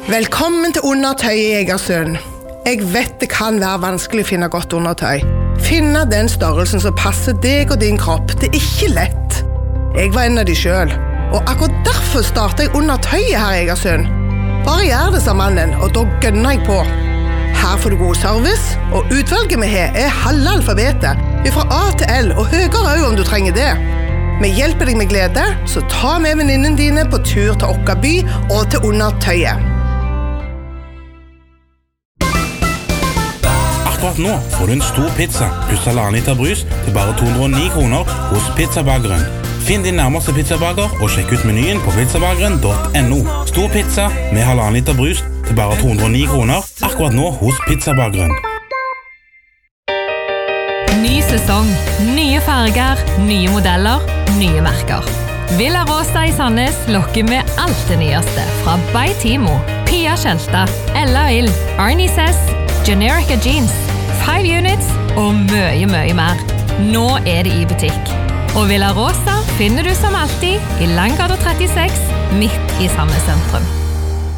Velkommen til Undertøy i Egersund. Jeg vet det kan være vanskelig å finne godt undertøy. Finne den størrelsen som passer deg og din kropp, det er ikke lett. Jeg var en av de selv, og akkurat derfor startet jeg Undertøyet her i Egersund. Bare gjør det, sa mannen, og da gønner jeg på. Her får du god service, og utvalget vi har er halve alfabetet, fra A til L, og høyere også om du trenger det. Vi hjelper deg med glede, så ta med venninnen dine på tur til Okkaby og til Undertøyet. Akkurat nå får du en stor pizza pluss 1,5 liter brus til bare 209 kroner hos Pizzabageren. Finn din nærmeste pizzabager og sjekk ut menyen på pizzabageren.no. Stor pizza med 1,5 liter brus til bare 209 kroner akkurat nå hos Pizzabageren. Ny sesong, nye farger, nye modeller, nye merker. Villa Rosa i Sandnes lokker med alt det nyeste fra By Timo, Pia Kjelta, Ella Ill, Arnie Sess, Generica Jeans, 5 Units og mye mer. Nå er det i butikk. Og Villa Rosa finner du som alltid i Langgata 36, midt i Sandnes sentrum.